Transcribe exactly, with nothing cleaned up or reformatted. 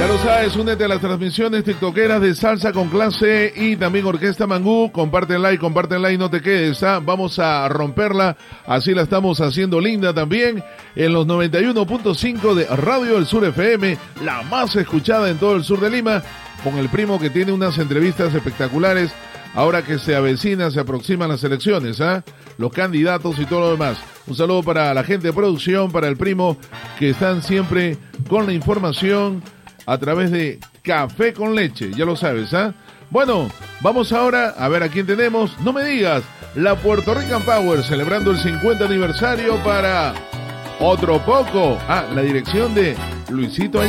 lo sabes, únete a las transmisiones tiktokeras de Salsa con Clase y también Orquesta Mangú. Compártenla y compártenla y no te quedes, ¿ah? Vamos a romperla, así la estamos haciendo linda también en los noventa y uno punto cinco de Radio del Sur F M, la más escuchada en todo el sur de Lima, con el primo que tiene unas entrevistas espectaculares ahora que se avecina, se aproximan las elecciones, ¿ah? Los candidatos y todo lo demás. Un saludo para la gente de producción, para el primo, que están siempre con la información a través de Café con Leche, ya lo sabes, ¿ah? Bueno, vamos ahora a ver a quién tenemos. No me digas, la Puerto Rican Power celebrando el cincuenta aniversario para Otro Poco. Ah, la dirección de Luisito